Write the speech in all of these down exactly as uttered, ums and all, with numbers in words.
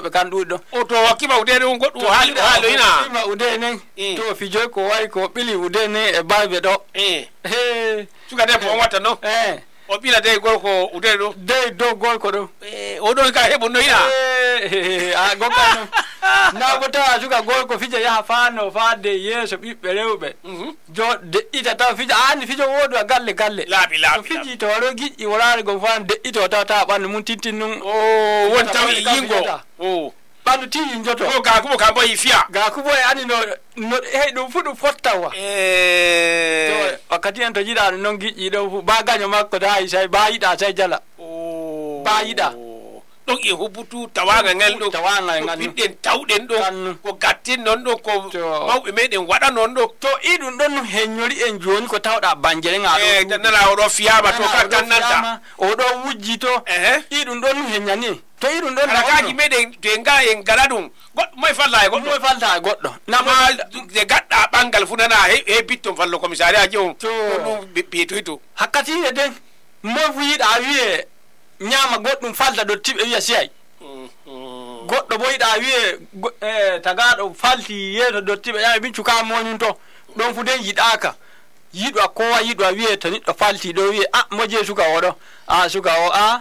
be kan dudo o to wakiba udene on goddu hal halo ina ma udene to fijo ko wai ko bili udene e babe do eh eh suka de ko wata no eh o bila de gol ko udene do de do gol ko do eh o do ka hebo no ina eh a go kan na bota suka gol ko fije ya fano fade yeso bibbe rewbe jo de ita ta fije ani fije wodo galle galle labi labi fiji to ro gi wala go fan de ito ta ta ban mun tintin o wonta yingo o banu ti njoto o ga ko ka boy fia ga ko boy ani no no he do fudu fottawa eh to wakati an to jida no gi do fu ba ganyo makko da sai ba yida sai jala o ba yida don e hubutu tawanga ngel do tawanga ngal bidden tawden do ko gattin non do ko mawbe meden wada non do to idun don henyori en joni ko tawda banjere ngado eh tanala o do fiyaba to ka kannanta o do wujji to eh idun don henyani to idun don rakaji meden de nga en galadum god moy falla e goddo moy falla goddo nama de gadda bangal funana he he bitton fallo commissariat jom to biito to hakati e den mo fuyida wiye nyama goddum falta do tibe wiya sey goddo boyda wiye eh tagado falti yeto do tibe ya bin cuka monun to don fu den yidaka yidwa ko wa yidwa wiye to niddo falti do wiye ah moje suka wodo ah suka o ah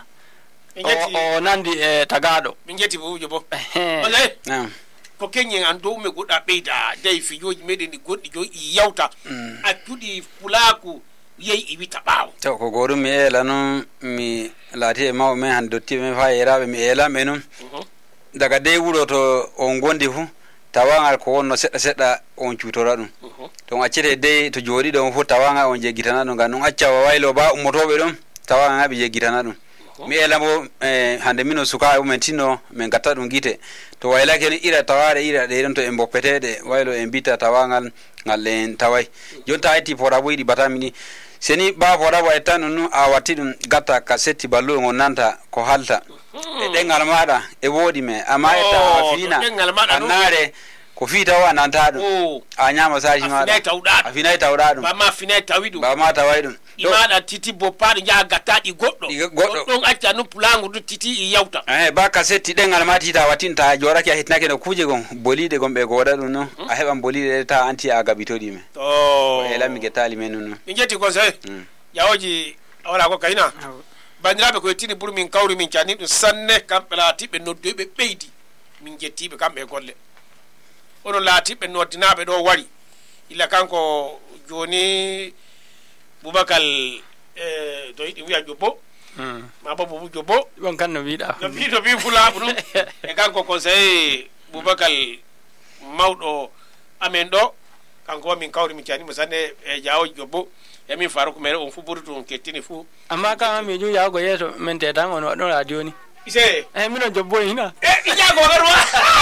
o nandi e tagado bingeti bujo bo ole naam ko kenyen ando me goda beida dai fijoji meden di goddi jo yawta atudi fulaku yei ibita bawo to ko goru mi ela non mi lati maw me han dotti me fa yerabe mi ela menum daga de wuro to on gondi fu tawangal ko wonno sedda sedda on cutora dum to accete de to jodi do fu tawanga on jegitana dum gan non acca waylo ba ummotobe dum tawanga be jegitana dum mi ela mo hande mino suka men tino men gatta dum gite to wayla ken ira taware ira de don to en boppetede waylo en bita tawangal ngalen tawai jonta ayti fora boydi batamini seni ba fora wa etanu nu a watidum gatta kaseti ballu ngonanta ko halta e dengal mada e wodi me amaita afina anare ko fita wa nanta dum a nyama saji mada afina tawdadum ba ma fina tawidu ba ma tawaidum imada titi bopade ja gatadi goddo don acca no pulangu du titi i yawta eh ba kaseti dengal mati ta watinta joraki a hitnake no kuje gon bolide gombe goda dum no a heban bolide ta anti a gabitodi me to e lami ge tali men no ngeti ko sai yawoji awala ko kayina bandirabe ko tini buru min kawri min cani dum sanne kambe lati be noddo be beidi min jettibe kambe golle onon lati be noddinabe do wari illa kanko joni Bubakal eh do yidi wiya jobbo hmm ma babu jobbo bon kan no wiida no biito bi fula bu e kanko conseil Bubakal mawdo amen do kanko min kawri mi tiani mo sanne e jaawo jobbo e min faru ko mere on fu burtu on kettini fu amma kan mi ju yaago yeso men te tan on wadon radio ni ise e min jobbo hina e jaago garwa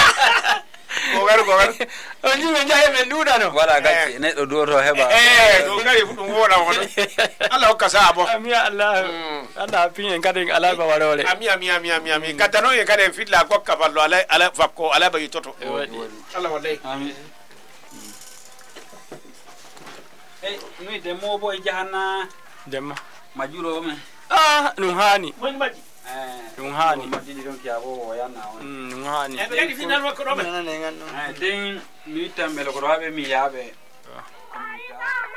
gogar gogar on ni men jahe men duda no wala gatti ne do do to heba eh do ngari fu dum woda wodo Allah hokka saabo amiya Allah Allah pin kadin ala ba warore amiya amiya amiya amiya mi katano e kadin fitla kokka fallo ala ala fakko ala ba yitoto Allah wallahi amin eh mi demo boy jahanna demo majuro me ah num hani mon maji eh num hani majidi don kiabo yana on mm num hani e be kadi final makko do nana ngan eh den mi tambelo ko rabe mi yabe